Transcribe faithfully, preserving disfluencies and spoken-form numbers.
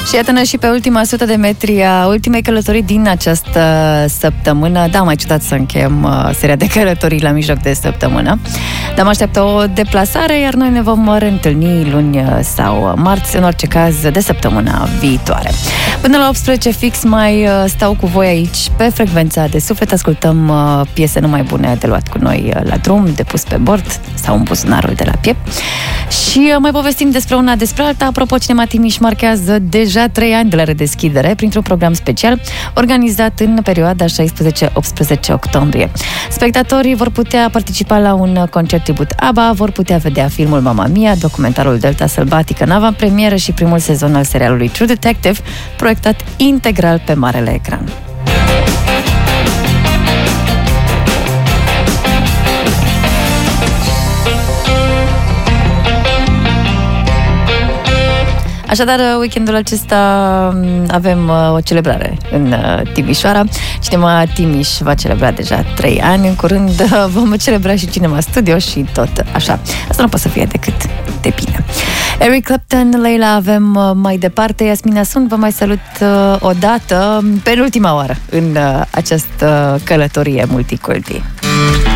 Și iată-ne și pe ultima sută de metri a ultimei călătorii din această săptămână. Da, mai ciudat să încheiem uh, seria de călătorii la mijloc de săptămână. Dar mă așteaptă o deplasare, iar noi ne vom reîntâlni luni sau marți, în orice caz, de săptămâna viitoare. Până la optsprezece fix mai uh, stau cu voi aici, pe frecvența de suflet. Ascultăm uh, piese numai bune de luat cu noi uh, la drum, de pus pe bord sau în buzunarul de la piept. Și uh, mai povestim despre una despre alta. Apropo, Cinema Timiș marchează deja trei ani de la redeschidere printr-un program special organizat în perioada șaisprezece optsprezece octombrie. Spectatorii vor putea participa la un concert tribut ABBA, vor putea vedea filmul Mamma Mia, documentarul Delta Sălbatică în avantpremieră și primul sezon al serialului True Detective, proiectat integral pe marele ecran. Așadar, weekendul acesta avem o celebrare în Timișoara. Cinema Timiș va celebra deja trei ani. În curând vom celebra și Cinema Studio și tot așa. Asta nu poate să fie decât de bine. Eric Clapton, Leila, avem mai departe. Iasmina Sun, vă mai salut o dată, penultima oară în această călătorie multiculti.